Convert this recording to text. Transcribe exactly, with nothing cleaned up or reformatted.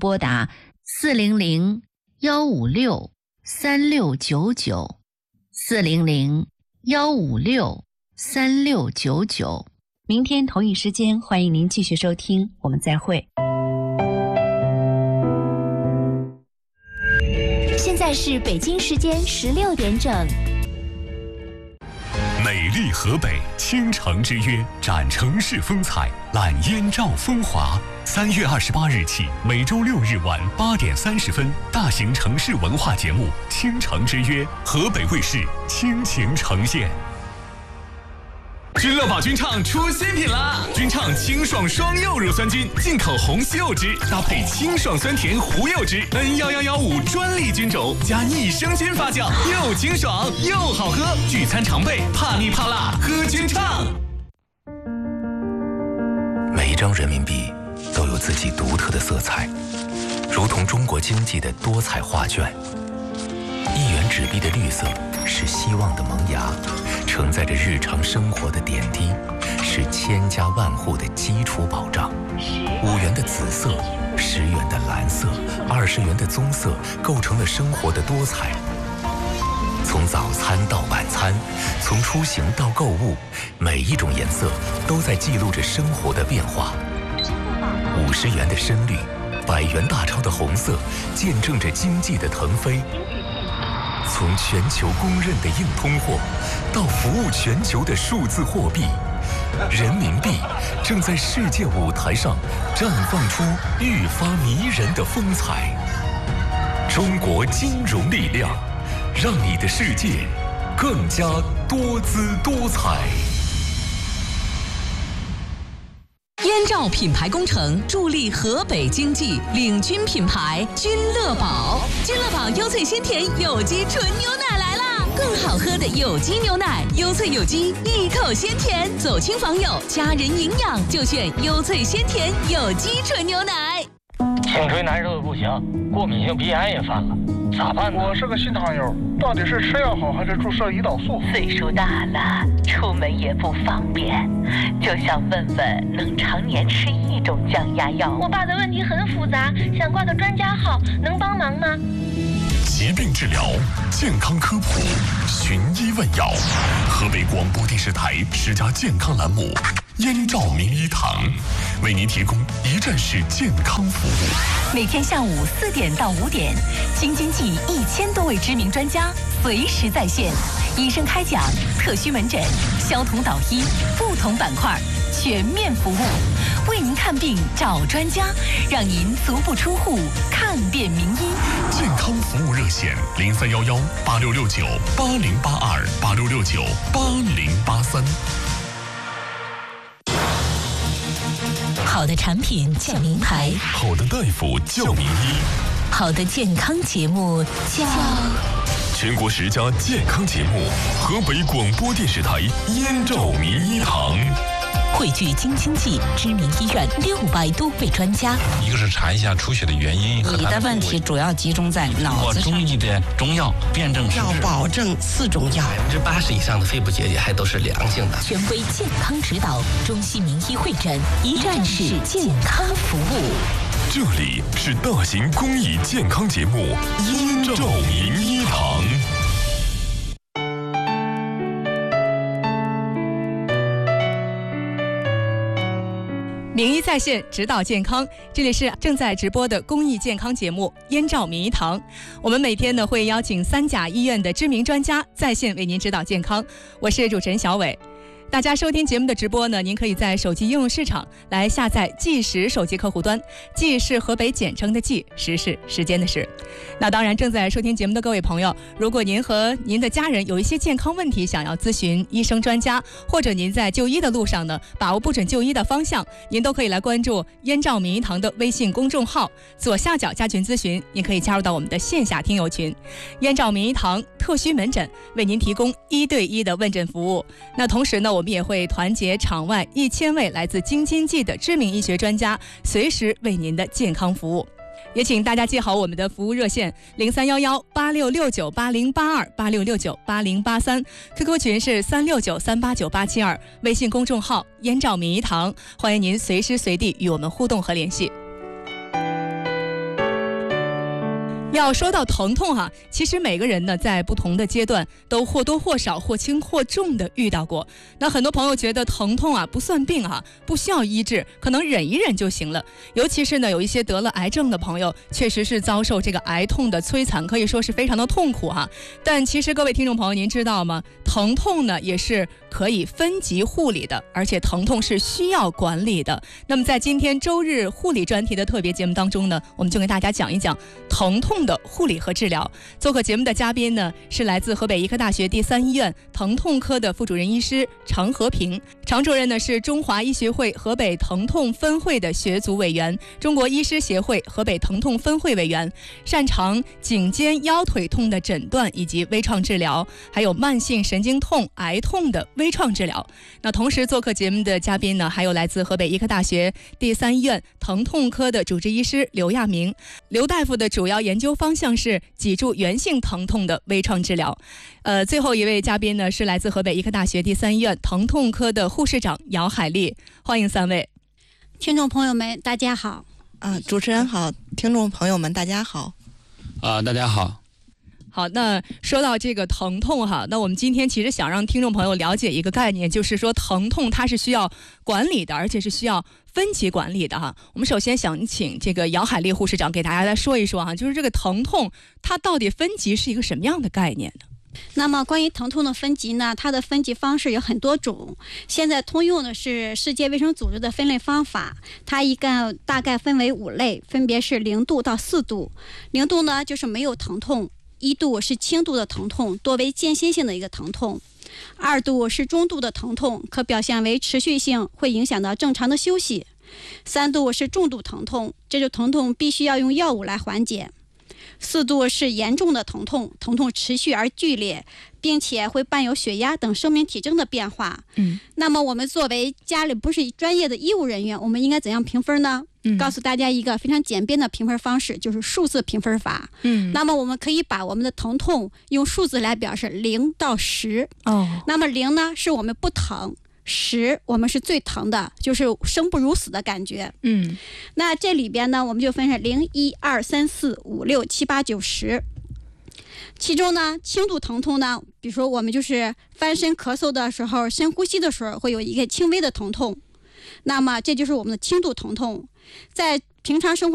拨打四零零幺五六三六九九四零零幺五六三六九九。明天同一时间，欢迎您继续收听，我们再会。 现在是北京时间十六点整。 美丽河北，倾城之约，展城市风采，揽燕赵风华。三月二十八日起，每周六日晚八点三十分，大型城市文化节目《倾城之约》，河北卫视倾情呈现。君乐宝君畅出新品啦！君畅清爽双柚乳酸菌，进口红西柚汁搭配清爽酸甜胡柚汁 N 一一一五专利菌种加益生菌发酵，又清爽又好喝。聚餐常备，怕腻怕辣喝君畅。 每一张人民币都有自己独特的色彩，如同中国经济的多彩画卷。一元纸币的绿色是希望的萌芽，承载着日常生活的点滴，是千家万户的基础保障。五元的紫色，十元的蓝色，二十元的棕色，构成了生活的多彩。从早餐到晚餐，从出行到购物，每一种颜色都在记录着生活的变化。五十元的深绿，百元大钞的红色，见证着经济的腾飞。从全球公认的硬通货，到服务全球的数字货币，人民币正在世界舞台上绽放出愈发迷人的风采。中国金融力量，让你的世界更加多姿多彩。 燕赵品牌工程助力河北经济，领军品牌君乐宝。君乐宝优萃鲜甜有机纯牛奶来啦！更好喝的有机牛奶，优萃有机，一口鲜甜，走亲访友，家人营养就选优萃鲜甜有机纯牛奶。 颈椎难受的不行，过敏性鼻炎也犯了，咋办呢？ 我是个新糖友，到底是吃药好还是注射胰岛素？ 岁数大了，出门也不方便，就想问问能常年吃一种降压药。 我爸的问题很复杂，想挂个专家号，能帮忙吗？ 疾病治疗，健康科普，寻医问药。河北广播电视台十佳健康栏目燕赵名医堂，为您提供一站式健康服务。 每天下午四点到五点，京津冀一千多位知名专家随时在线，医生开讲，特需门诊，消毒导医，不同板块全面服务，为您看病找专家，让您足不出户看遍名医。 健康服务热线零三幺幺八六六九八零八二八六六九八零八三。 好的产品叫名牌， 好的大夫叫名医， 好的健康节目叫全国十佳健康节目，河北广播电视台燕赵名医堂， 汇聚京津冀知名医院六百多位专家。 一个是查一下出血的原因， 你的问题主要集中在脑子上。 中医的中药辨证施治， 要保证四种药， 百分之八十以上的肺部结节还都是良性的。 权威健康指导，中西名医会诊，一站式健康服务。 这里是大型公益健康节目燕赵名医堂。 名医在线指导健康，这里是正在直播的公益健康节目燕赵名医堂。我们每天呢会邀请三甲医院的知名专家在线为您指导健康，我是主持人小伟。大家收听节目的直播呢，您可以在手机应用市场来下载计时手机客户端，计是河北简称的计，时是时间的时。那当然，正在收听节目的各位朋友，如果您和您的家人有一些健康问题想要咨询医生专家，或者您在就医的路上呢把握不准就医的方向，您都可以来关注燕赵名医堂的微信公众号，左下角加群咨询，您可以加入到我们的线下听友群。燕赵名医堂特需门诊为您提供一对一的问诊服务。那同时呢，我们也会团结场外一千位来自京津冀的知名医学专家，随时为您的健康服务。也请大家记好我们的服务热线零三幺幺八六六九八零八二八六六九八零八三 ，Q Q 群是三六九三八九八七二，微信公众号燕赵名医堂，欢迎您随时随地与我们互动和联系。 要说到疼痛哈，其实每个人呢在不同的阶段都或多或少、或轻或重的遇到过。那很多朋友觉得疼痛啊不算病啊，不需要医治，可能忍一忍就行了。尤其是呢有一些得了癌症的朋友，确实是遭受这个癌痛的摧残，可以说是非常的痛苦哈。但其实各位听众朋友，您知道吗？疼痛呢也是可以分级护理的，而且疼痛是需要管理的。那么在今天周日护理专题的特别节目当中呢，我们就给大家讲一讲疼痛的护理和治疗。做客节目的嘉宾呢是来自河北医科大学第三医院疼痛科的副主任医师常和平，常主任呢是中华医学会河北疼痛分会的学组委员，中国医师协会河北疼痛分会委员，擅长颈肩腰腿痛的诊断以及微创治疗，还有慢性神经痛、癌痛的微创治疗。那同时做客节目的嘉宾呢还有来自河北医科大学第三医院疼痛科的主治医师刘亚明，刘大夫的主要研究方向是脊柱源性疼痛的微创治疗。呃，最后一位嘉宾呢是来自河北医科大学第三医院疼痛科的护士长姚海丽，欢迎三位。 听众朋友们大家好。 啊，主持人好，听众朋友们大家好。 啊，大家好。 好，那说到这个疼痛哈，那我们今天其实想让听众朋友了解一个概念，就是说疼痛它是需要管理的，而且是需要分级管理的哈。我们首先想请这个姚海丽护士长给大家来说一说哈，就是这个疼痛它到底分级是一个什么样的概念呢？ 那么关于疼痛的分级呢，它的分级方式有很多种。现在通用的是世界卫生组织的分类方法，它一个大概分为五类，分别是零度到四度。零度呢就是没有疼痛，一度是轻度的疼痛，多为间歇性的一个疼痛。二度是中度的疼痛，可表现为持续性，会影响到正常的休息。三度是重度疼痛，这种疼痛必须要用药物来缓解。四度是严重的疼痛，疼痛持续而剧烈，并且会伴有血压等生命体征的变化。嗯，那么我们作为家里不是专业的医务人员，我们应该怎样评分呢？嗯，告诉大家一个非常简便的评分方式，就是数字评分法。嗯，那么我们可以把我们的疼痛用数字来表示，零到十。哦，那么零呢是我们不疼，十我们是最疼的，就是生不如死的感觉。嗯，那这里边呢我们就分成零、一、二、三、四、五、六、七、八、九、十。其中呢轻度疼痛呢，比如说我们就是翻身咳嗽的时候，深呼吸的时候会有一个轻微的疼痛，那么这就是我们的轻度疼痛。在平常生活